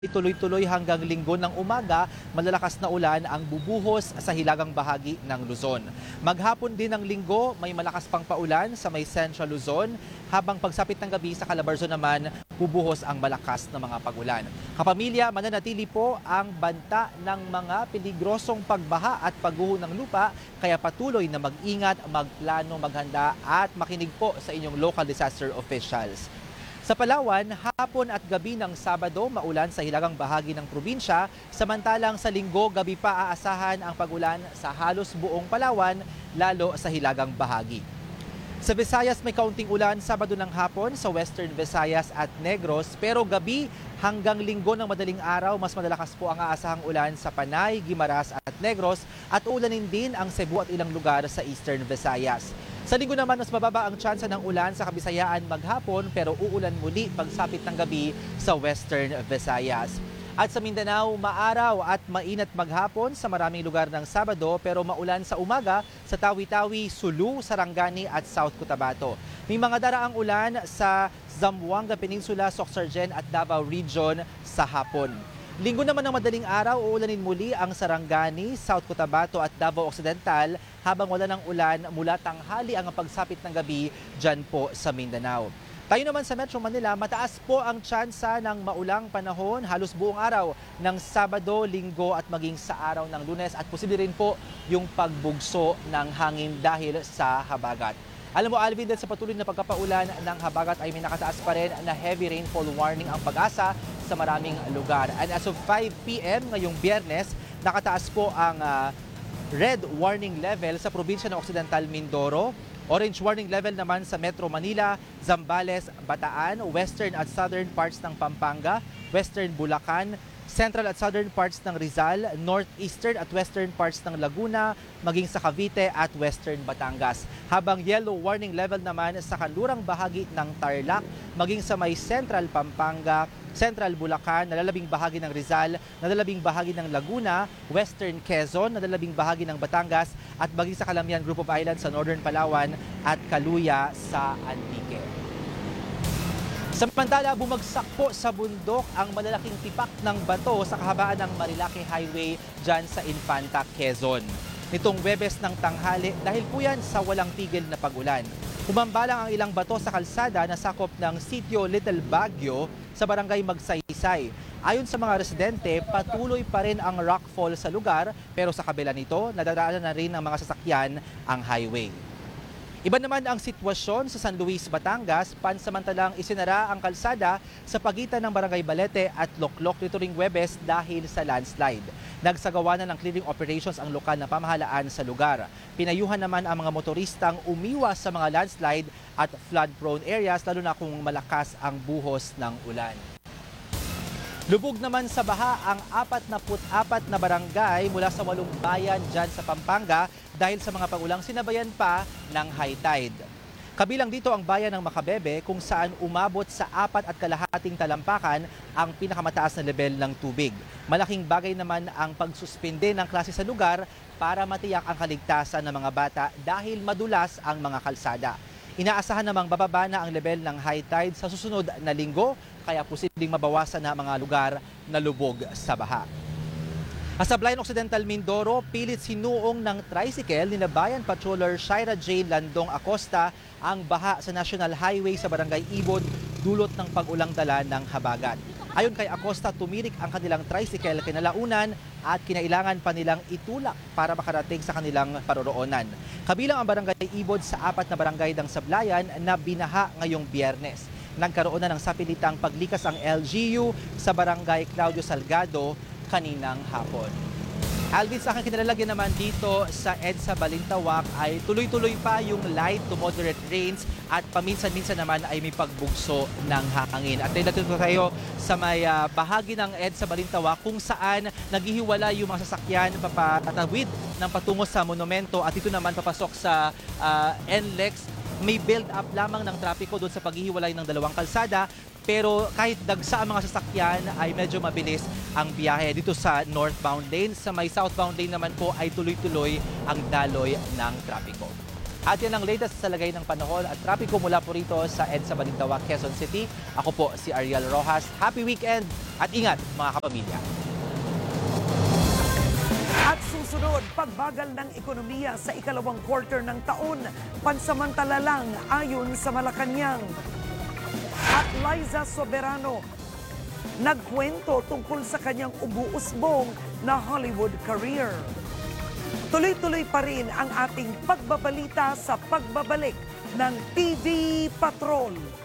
Tuloy-tuloy hanggang Linggo ng umaga, malalakas na ulan ang bubuhos sa hilagang bahagi ng Luzon. Maghapon din ng Linggo, may malakas pang paulan sa may Central Luzon, habang pagsapit ng gabi sa Calabarzon naman, bubuhos ang malakas na mga pagulan. Kapamilya, mananatili po ang banta ng mga peligrosong pagbaha at pagguho ng lupa, kaya patuloy na mag-ingat, magplano, maghanda at makinig po sa inyong local disaster officials. Sa Palawan, hapon at gabi ng Sabado, maulan sa hilagang bahagi ng probinsya, samantalang sa Linggo, gabi pa aasahan ang pagulan sa halos buong Palawan, lalo sa hilagang bahagi. Sa Visayas, may kaunting ulan Sabado ng hapon sa Western Visayas at Negros, pero gabi hanggang Linggo ng madaling araw, mas malalakas po ang aasahang ulan sa Panay, Guimaras at Negros at ulanin din ang Cebu at ilang lugar sa Eastern Visayas. Sa Linggo naman, mas mababa ang tsansa ng ulan sa Kabisayaan maghapon pero uulan muli pagsapit ng gabi sa Western Visayas. At sa Mindanao, maaraw at mainat maghapon sa maraming lugar ng Sabado pero maulan sa umaga sa Tawi-Tawi, Sulu, Sarangani at South Cotabato. May mga daraang ulan sa Zamboanga Peninsula, Sorsogon at Davao Region sa hapon. Linggo naman ng madaling araw, uulanin muli ang Sarangani, South Cotabato at Davao Occidental habang wala ng ulan mula tanghali ang pagsapit ng gabi dyan po sa Mindanao. Tayo naman sa Metro Manila, mataas po ang tsansa ng maulang panahon halos buong araw ng Sabado, Linggo at maging sa araw ng Lunes at posible rin po yung pagbugso ng hangin dahil sa habagat. Alam mo, Alvin, dahil sa patuloy na pagkapaulan ng habagat ay may nakataas pa rin na heavy rainfall warning ang Pag-asa sa maraming lugar. And as of 5 p.m. ngayong Biyernes, nakataas po ang red warning level sa probinsya ng Occidental Mindoro. Orange warning level naman sa Metro Manila, Zambales, Bataan, western at southern parts ng Pampanga, western Bulacan, central at southern parts ng Rizal, northeastern at western parts ng Laguna, maging sa Cavite at western Batangas. Habang yellow warning level naman sa kanlurang bahagi ng Tarlac, maging sa may central Pampanga, Central Bulacan, nalalabing bahagi ng Rizal, nalalabing bahagi ng Laguna, Western Quezon, nalalabing bahagi ng Batangas, at maging sa Calamian Group of Islands sa Northern Palawan at Caluya sa Antique. Samantala, bumagsak po sa bundok ang malalaking tipak ng bato sa kahabaan ng Marilake Highway dyan sa Infanta, Quezon. Nitong Webes ng tanghali dahil po yan sa walang tigil na pagulan. Humambalang ang ilang bato sa kalsada na sakop ng Sitio Little Baguio sa barangay Magsaysay. Ayon sa mga residente, patuloy pa rin ang rockfall sa lugar pero sa kabila nito, nadadaanan na rin ng mga sasakyan ang highway. Iba naman ang sitwasyon sa San Luis, Batangas, pansamantalang isinara ang kalsada sa pagitan ng Barangay Balete at Loklok nito ring Huwebes dahil sa landslide. Nagsagawa na ng clearing operations ang lokal na pamahalaan sa lugar. Pinayuhan naman ang mga motoristang umiwas sa mga landslide at flood-prone areas lalo na kung malakas ang buhos ng ulan. Lubog naman sa baha ang 44 na barangay mula sa 8 bayan dyan sa Pampanga dahil sa mga pagulang sinabayan pa ng high tide. Kabilang dito ang bayan ng Macabebe kung saan umabot sa 4.5 talampakan ang pinakamataas na level ng tubig. Malaking bagay naman ang pagsuspende ng klase sa lugar para matiyak ang kaligtasan ng mga bata dahil madulas ang mga kalsada. Inaasahan namang bababa na ang level ng high tide sa susunod na linggo, kaya posibleng mabawasan na mga lugar na lubog sa baha. Sa Sablayan Occidental Mindoro, pilit sinuong ng tricycle ni Bayan Patroller Shaira J. Landong Acosta ang baha sa National Highway sa Barangay Ibod dulot ng pag-ulang dala ng habagat. Ayon kay Acosta, tumirik ang kanilang tricycle kinalaunan at kinailangan pa nilang itulak para makarating sa kanilang paroroonan. Kabilang ang Barangay Ibod sa 4 na barangay ng Sablayan na binaha ngayong Biyernes. Nagkaroon na ng sapilitang paglikas ang LGU sa Barangay Claudio Salgado kaninang hapon. Alvin, sa aking kinalalagyan naman dito sa EDSA Balintawak ay tuloy-tuloy pa yung light to moderate rains at paminsan-minsan naman ay may pagbugso ng hangin. At dito tayo sa may bahagi ng EDSA Balintawak kung saan naghihiwala yung mga sasakyan patatawid ng patungo sa monumento at ito naman papasok sa NLEX. May build up lamang ng trapiko doon sa paghihiwalay ng dalawang kalsada. Pero kahit dagsa ang mga sasakyan ay medyo mabilis ang biyahe dito sa northbound lane. Sa may southbound lane naman po ay tuloy-tuloy ang daloy ng trapiko. At yan ang latest sa lagay ng panahon at trapiko mula po rito sa EDSA Balintawak, Quezon City. Ako po si Ariel Rojas. Happy weekend at ingat mga kapamilya. At susunod, pagbagal ng ekonomiya sa ikalawang quarter ng taon, pansamantala lang ayon sa Malacanang. At Liza Soberano, nagkwento tungkol sa kanyang ubu-usbong na Hollywood career. Tuloy-tuloy pa rin ang ating pagbabalita sa pagbabalik ng TV Patrol.